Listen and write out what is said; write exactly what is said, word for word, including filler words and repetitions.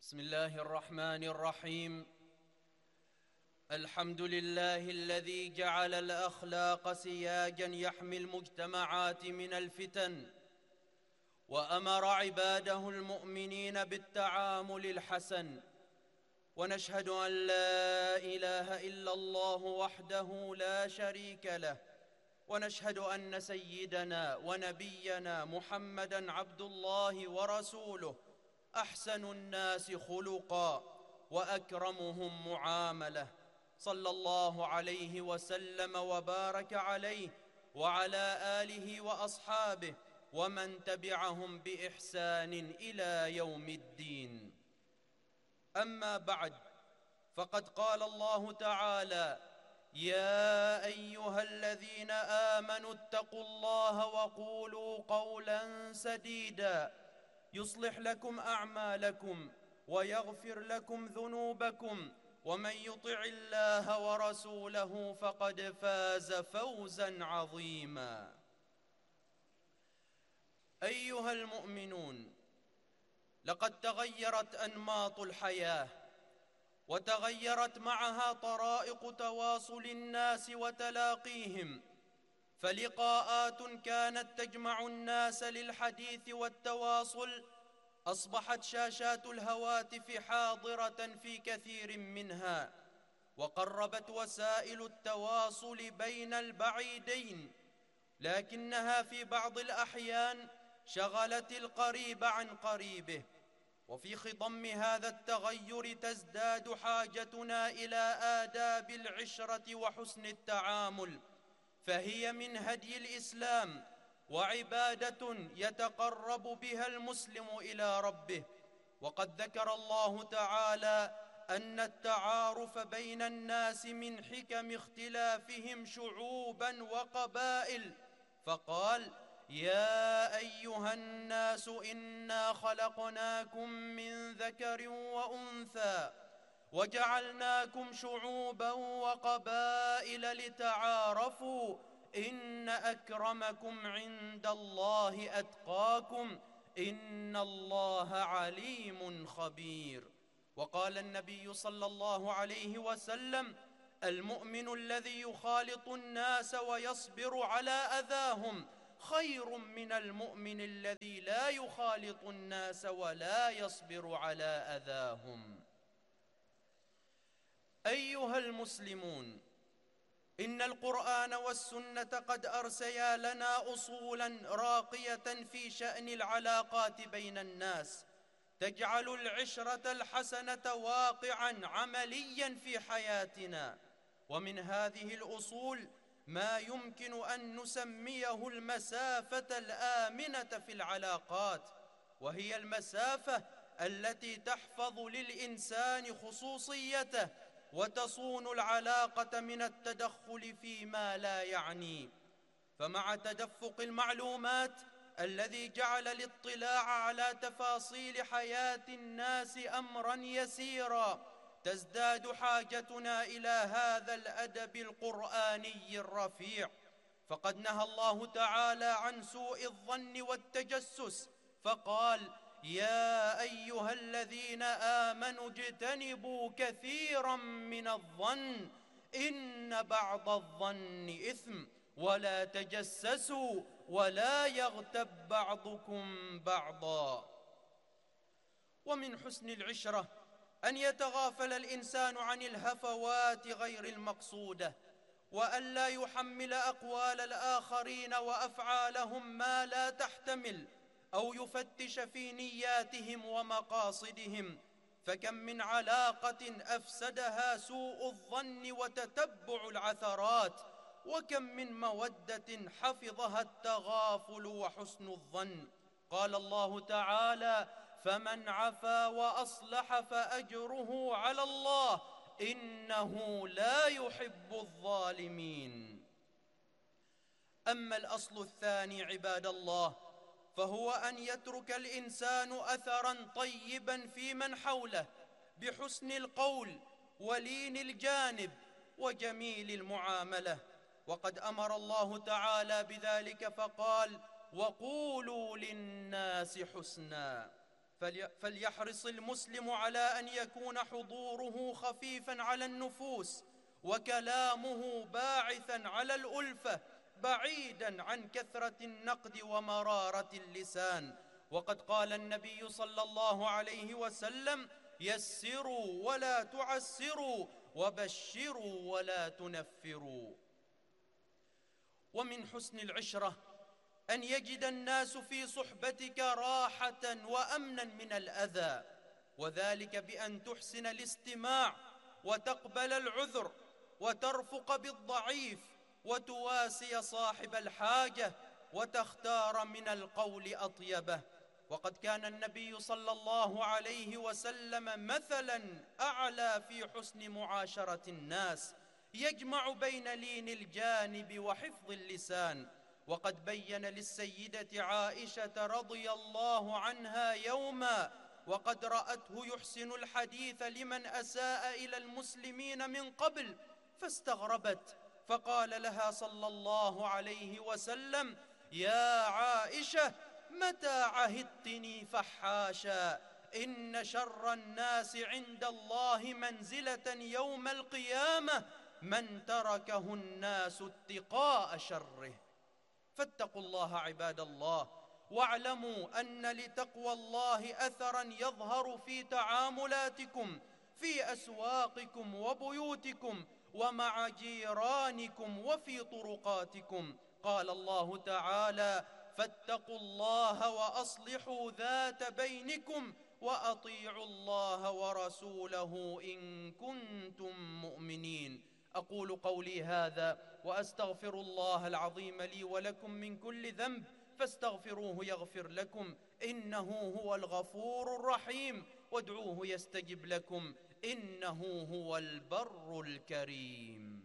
بسم الله الرحمن الرحيم. الحمد لله الذي جعل الأخلاق سياجا يحمي المجتمعات من الفتن، وأمر عباده المؤمنين بالتعامل الحسن. ونشهد أن لا إله إلا الله وحده لا شريك له، ونشهد أن سيدنا ونبينا محمدًا عبد الله ورسوله، أحسن الناس خلقا وأكرمهم معاملة، صلى الله عليه وسلم وبارك عليه وعلى آله وأصحابه ومن تبعهم بإحسان إلى يوم الدين. أما بعد، فقد قال الله تعالى: يا أيها الذين آمنوا اتقوا الله وقولوا قولا سديدا يصلح لكم أعمالكم ويغفر لكم ذنوبكم، ومن يطع الله ورسوله فقد فاز فوزا عظيما. أيها المؤمنون، لقد تغيرت أنماط الحياة، وتغيرت معها طرائق تواصل الناس وتلاقيهم، فلقاءات كانت تجمع الناس للحديث والتواصل أصبحت شاشات الهواتف حاضرة في كثير منها، وقربت وسائل التواصل بين البعيدين، لكنها في بعض الأحيان شغلت القريب عن قريبه. وفي خضم هذا التغير تزداد حاجتنا إلى آداب العشرة وحسن التعامل، فهي من هدي الإسلام وعبادة يتقرب بها المسلم إلى ربه. وقد ذكر الله تعالى أن التعارف بين الناس من حكم اختلافهم شعوبا وقبائل، فقال: يا أيها الناس إنا خلقناكم من ذكر وأنثى وجعلناكم شعوبا وقبائل لتعارفوا إن أكرمكم عند الله أتقاكم إن الله عليم خبير. وقال النبي صلى الله عليه وسلم: المؤمن الذي يخالط الناس ويصبر على أذاهم خير من المؤمن الذي لا يخالط الناس ولا يصبر على أذاهم. أيها المسلمون، إن القرآن والسنة قد أرسيا لنا أصولا راقية في شأن العلاقات بين الناس، تجعل العشرة الحسنة واقعا عمليا في حياتنا. ومن هذه الأصول ما يمكن أن نسميه المسافة الآمنة في العلاقات، وهي المسافة التي تحفظ للإنسان خصوصيته وتصون العلاقة من التدخل فيما لا يعنيه. فمع تدفق المعلومات الذي جعل الاطلاع على تفاصيل حياة الناس أمرا يسيرا، تزداد حاجتنا إلى هذا الأدب القرآني الرفيع. فقد نهى الله تعالى عن سوء الظن والتجسس، فقال: يا أيها الذين آمنوا اجتنبوا كثيرا من الظن إن بعض الظن إثم ولا تجسسوا ولا يغتب بعضكم بعضا. ومن حسن العشرة أن يتغافل الإنسان عن الهفوات غير المقصودة، وأن لا يحمل أقوال الآخرين وأفعالهم ما لا تحتمل، أو يفتش في نياتهم ومقاصدهم. فكم من علاقة أفسدها سوء الظن وتتبع العثرات، وكم من مودة حفظها التغافل وحسن الظن. قال الله تعالى: فمن عفا وأصلح فأجره على الله إنه لا يحب الظالمين. أما الأصل الثاني عباد الله، فهو أن يترك الإنسان أثرا طيبا في من حوله بحسن القول ولين الجانب وجميل المعاملة. وقد أمر الله تعالى بذلك فقال: وقولوا للناس حسنا. فليحرص المسلم على أن يكون حضوره خفيفا على النفوس، وكلامه باعثا على الألفة، بعيدا عن كثرة النقد ومرارة اللسان. وقد قال النبي صلى الله عليه وسلم: يسروا ولا تعسروا، وبشروا ولا تنفروا. ومن حسن العشرة أن يجد الناس في صحبتك راحة وأمنا من الأذى، وذلك بأن تحسن الاستماع، وتقبل العذر، وترفق بالضعيف، وتواسي صاحب الحاجة، وتختار من القول أطيبه. وقد كان النبي صلى الله عليه وسلم مثلا أعلى في حسن معاشرة الناس، يجمع بين لين الجانب وحفظ اللسان. وقد بين للسيدة عائشة رضي الله عنها يوما وقد رأته يحسن الحديث لمن أساء إلى المسلمين من قبل، فاستغربت، فقال لها صلى الله عليه وسلم: يا عائشة، متى عهدتني فحاشا؟ إن شر الناس عند الله منزلة يوم القيامة من تركه الناس اتقاء شره. فاتقوا الله عباد الله، واعلموا أن لتقوى الله أثرا يظهر في تعاملاتكم في أسواقكم وبيوتكم ومع جيرانكم وفي طرقاتكم. قال الله تعالى: فاتقوا الله وأصلحوا ذات بينكم وأطيعوا الله ورسوله إن كنتم مؤمنين. أقول قولي هذا وأستغفر الله العظيم لي ولكم من كل ذنب، فاستغفروه يغفر لكم، إنه هو الغفور الرحيم. وادعوه يستجب لكم، إنه هو البر الكريم.